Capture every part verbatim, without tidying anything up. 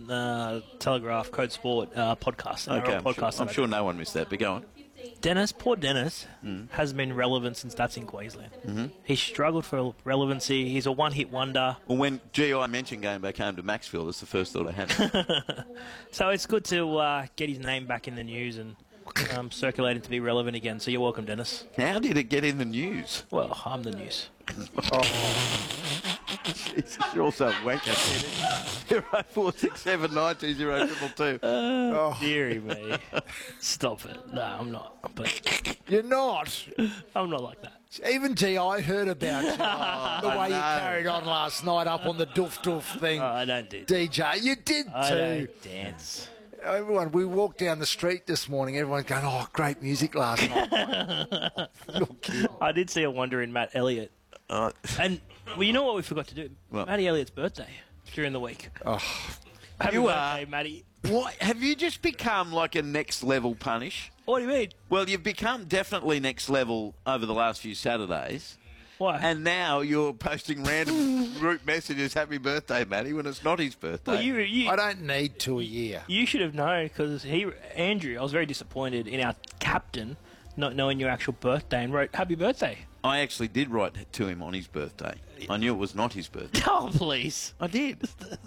uh, Telegraph Code Sport uh, podcast. Okay, I'm, podcast sure, I'm sure no one missed that, but go on. Dennis, poor Dennis, Mm. hasn't been relevant since that's in Queensland. Mm-hmm. He struggled for relevancy. He's a one-hit wonder. Well, when G I mentioned going back home to Maxfield, that's the first thought I had. So it's good to uh, get his name back in the news and um, circulating to be relevant again. So you're welcome, Dennis. How did it get in the news? Well, I'm the news. Jesus, you're also a wanker. zero four six seven nine two zero triple two. Oh, dearie me. Stop it. No, I'm not. But You're not. I'm not like that. Even G I heard about you. the way you carried on last night up on the doof doof thing. Oh, I don't do D J, you did I too. don't dance. Everyone, we walked down the street this morning. Everyone's going, "Oh, great music last night." I did see a wonder in Matt Elliott. Uh, And, well, you know what we forgot to do? What? Matty Elliott's birthday during the week. Oh, Happy You birthday, are- Matty. what? Have you just become like a next level punish? What do you mean? Well, you've become definitely next level over the last few Saturdays. Why? And now you're posting random group messages, happy birthday, Matty, when it's not his birthday. well, you, you, I don't need two a year. you should have known because he, Andrew, I was very disappointed in our captain not knowing your actual birthday and wrote happy birthday. I actually did write to him on his birthday. I knew it was not his birthday. Oh, please. I did.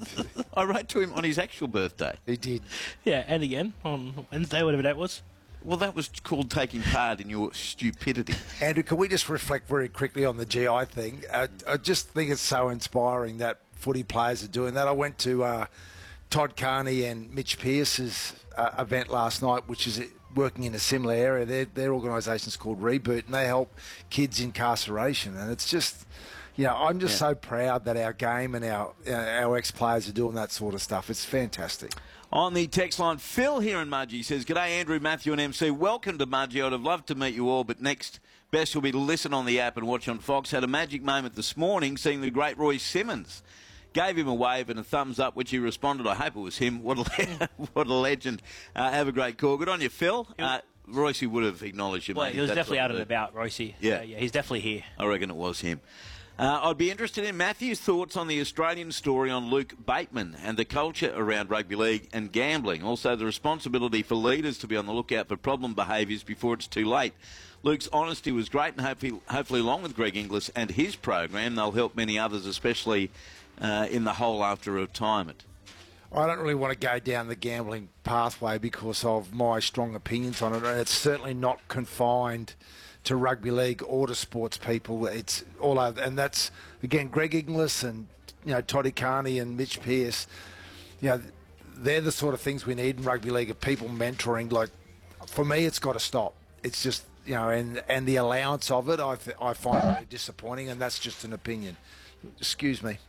I wrote to him on his actual birthday. He did. Yeah, and again on Wednesday, whatever that was. Well, that was called taking part in your stupidity. Andrew, can we just reflect very quickly on the G I thing? Uh, I just think it's so inspiring that footy players are doing that. I went to uh, Todd Carney and Mitch Pearce's uh, event last night, which is working in a similar area. Their, their organisation's called Reboot, and they help kids incarceration. And it's just, you know, I'm just Yeah. so proud that our game and our, uh, our ex-players are doing that sort of stuff. It's fantastic. On the text line, Phil here in Mudgee says, "G'day, Andrew, Matthew and M C. Welcome to Mudgee. I'd have loved to meet you all, but next best will be to listen on the app and watch on Fox. Had a magic moment this morning seeing the great Roy Simmons. Gave him a wave and a thumbs up, which he responded, I hope it was him. What a, le- what a legend. Uh, have a great call. Good on you, Phil. Uh, Royce would have acknowledged you, Well, mate. he was That's definitely what out and it- about, Royce. Yeah. Uh, yeah, he's definitely here. I reckon it was him. Uh, I'd be interested in Matthew's thoughts on the Australian story on Luke Bateman and the culture around rugby league and gambling. Also, the responsibility for leaders to be on the lookout for problem behaviours before it's too late. Luke's honesty was great, and hopefully, hopefully along with Greg Inglis and his program, they'll help many others, especially uh, in the hole after retirement." I don't really want to go down the gambling pathway because of my strong opinions on it, and it's certainly not confined to rugby league or to sports people. It's all over, and that's again Greg Inglis and you know Toddy Carney and Mitch Pearce. You know, they're the sort of things we need in rugby league of people mentoring. Like for me, it's got to stop. It's just you know, and and the allowance of it, I th- I find really disappointing, and that's just an opinion. Excuse me.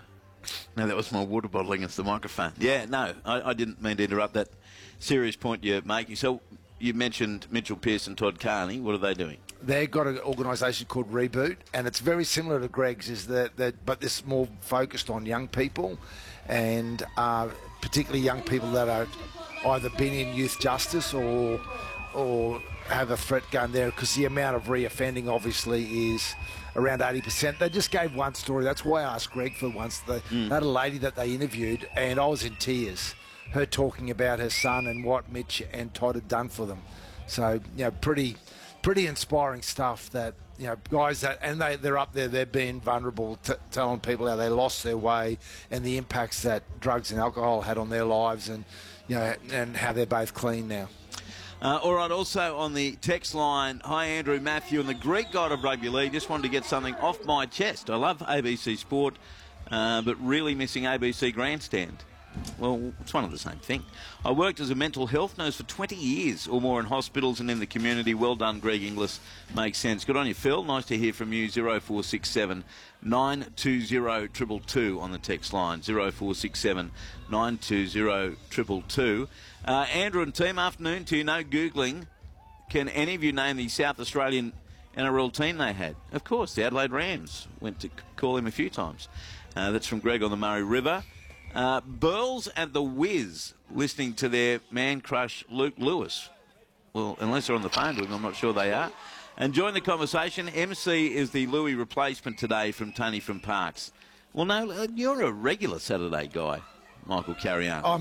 No, that was my water bottle against the microphone. Yeah, no, I, I didn't mean to interrupt that serious point you're making. So you mentioned Mitchell Pearce and Todd Carney. What are they doing? They've got an organisation called Reboot, and it's very similar to Greg's, is that, that but this more focused on young people, and uh, particularly young people that are either been in youth justice or or have a threat going there, because the amount of reoffending obviously is around eighty percent. They just gave one story. That's why I asked Greg for once. They mm. had a lady that they interviewed, and I was in tears, her talking about her son and what Mitch and Todd had done for them. So, you know, pretty... Pretty inspiring stuff that, you know, guys that, and they, they're up there, they're being vulnerable, t- telling people how they lost their way and the impacts that drugs and alcohol had on their lives, and, you know, and how they're both clean now. Uh, all right, also on the text line, hi Andrew, Matthew and the Greek god of rugby league. Just wanted to get something off my chest. I love A B C Sport, uh, but really missing A B C Grandstand. Well, it's one of the same thing. I worked as a mental health nurse for twenty years or more in hospitals and in the community. Well done, Greg Inglis. Makes sense. Good on you, Phil. Nice to hear from you. zero four six seven nine two zero two two two on the text line. zero four six seven nine two zero two two two. Uh, Andrew and team, afternoon to you. No Googling. Can any of you name the South Australian N R L team they had? Of course, the Adelaide Rams. Went to call him a few times. Uh, that's from Greg on the Murray River. Uh, Burls and the Wiz listening to their man crush Luke Lewis. Well, unless they're on the phone to him, I'm not sure they are. And join the conversation. M C is the Louis replacement today from Tony from Parks. Well, no, you're a regular Saturday guy, Michael. Carry on. I'm